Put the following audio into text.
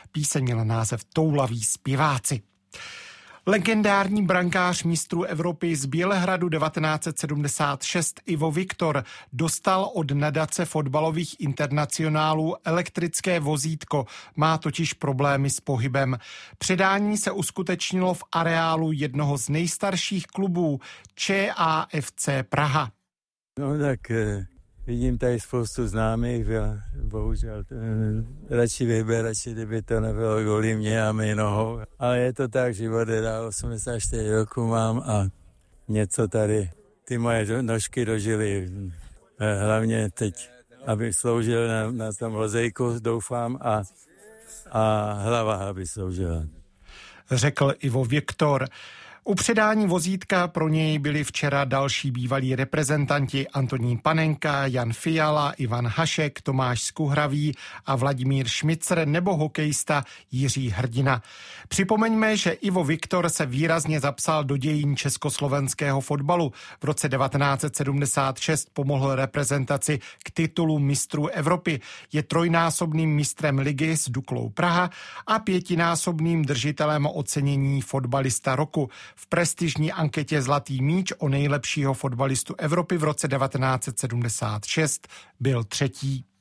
Píseň měla název Toulaví zpěváci. Legendární brankář mistrů Evropy z Bělehradu 1976 Ivo Viktor dostal od nadace fotbalových internacionálů elektrické vozítko, má totiž problémy s pohybem. Předání se uskutečnilo v areálu jednoho z nejstarších klubů ČAFC Praha. No tak vidím tady spoustu známých a bohužel radši kdyby to nebylo kvůli mě a mý nohou. Ale je to tak, život je dál, 84 roku mám a něco tady ty moje nožky dožily. Hlavně teď, aby sloužil na tom lozejku, doufám, a hlava, aby sloužila. Řekl Ivo Viktor. U předání vozítka pro něj byli včera další bývalí reprezentanti Antonín Panenka, Jan Fiala, Ivan Hašek, Tomáš Skuhravý a Vladimír Šmicr nebo hokejista Jiří Hrdina. Připomeňme, že Ivo Viktor se výrazně zapsal do dějin československého fotbalu. V roce 1976 pomohl reprezentaci k titulu mistrů Evropy. Je trojnásobným mistrem ligy s Duklou Praha a pětinásobným držitelem ocenění fotbalista roku. V prestižní anketě Zlatý míč o nejlepšího fotbalistu Evropy v roce 1976 byl třetí.